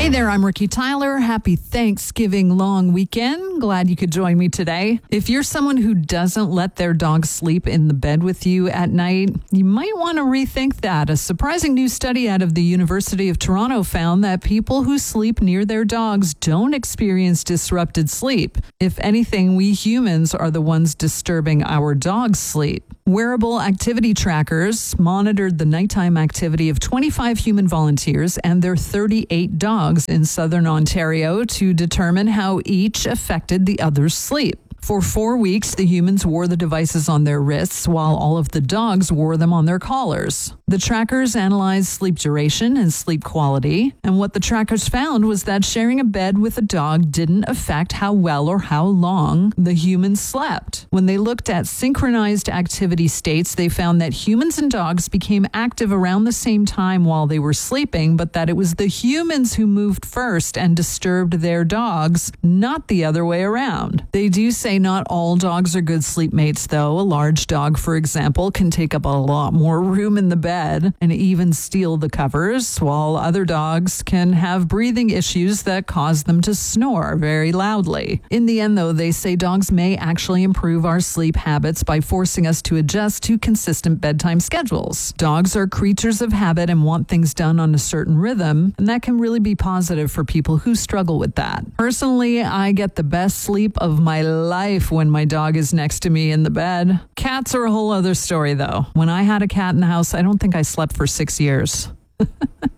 Hey there, I'm Ricky Tyler. Happy Thanksgiving long weekend. Glad you could join me today. If you're someone who doesn't let their dog sleep in the bed with you at night, you might want to rethink that. A surprising new study out of the University of Toronto found that people who sleep near their dogs don't experience disrupted sleep. If anything, we humans are the ones disturbing our dog's sleep. Wearable activity trackers monitored the nighttime activity of 25 human volunteers and their 38 dogs in southern Ontario to determine how each affected the other's sleep. For 4 weeks, the humans wore the devices on their wrists while all of the dogs wore them on their collars. The trackers analyzed sleep duration and sleep quality, and what the trackers found was that sharing a bed with a dog didn't affect how well or how long the humans slept. When they looked at synchronized activity states, they found that humans and dogs became active around the same time while they were sleeping, but that it was the humans who moved first and disturbed their dogs, not the other way around. They do say not all dogs are good sleepmates, though. A large dog, for example, can take up a lot more room in the bed and even steal the covers, while other dogs can have breathing issues that cause them to snore very loudly. In the end, though, they say dogs may actually improve our sleep habits by forcing us to adjust to consistent bedtime schedules. Dogs are creatures of habit and want things done on a certain rhythm, and that can really be positive for people who struggle with that. Personally, I get the best sleep of my life when my dog is next to me in the bed. Cats are a whole other story, though. When I had a cat in the house, I don't think I slept for 6 years.